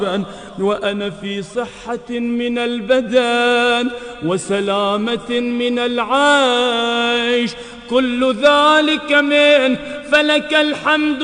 وأنا في صحة من البدن وسلامة من العيش، كل ذلك من فلك الحمد